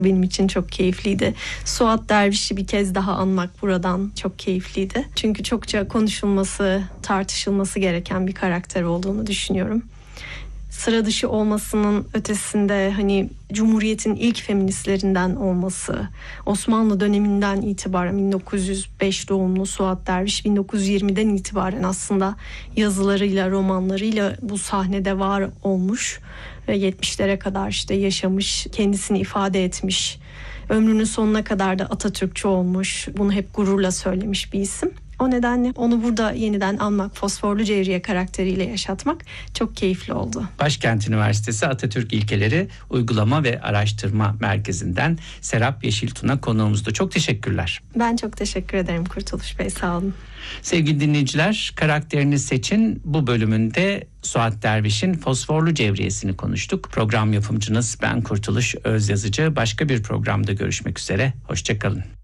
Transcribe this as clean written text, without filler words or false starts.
benim için çok keyifliydi. Suat Derviş'i bir kez daha anmak buradan çok keyifliydi. Çünkü çokça konuşulması, tartışılması gereken bir karakter olduğunu düşünüyorum. Sıra dışı olmasının ötesinde hani Cumhuriyet'in ilk feministlerinden olması, Osmanlı döneminden itibaren 1905 doğumlu Suat Derviş 1920'den itibaren aslında yazılarıyla, romanlarıyla bu sahnede var olmuş ve 70'lere kadar işte yaşamış, kendisini ifade etmiş, ömrünün sonuna kadar da Atatürkçü olmuş, bunu hep gururla söylemiş bir isim. O nedenle onu burada yeniden anmak, Fosforlu Cevriye karakteriyle yaşatmak çok keyifli oldu. Başkent Üniversitesi Atatürk İlkeleri Uygulama ve Araştırma Merkezi'nden Serap Yeşiltuna konuğumuzdu. Çok teşekkürler. Ben çok teşekkür ederim Kurtuluş Bey, sağ olun. Sevgili dinleyiciler, Karakterini Seçin bu bölümünde Suat Derviş'in Fosforlu Cevriyesini konuştuk. Program yapımcınız ben Kurtuluş Özyazıcı. Başka bir programda görüşmek üzere. Hoşça kalın.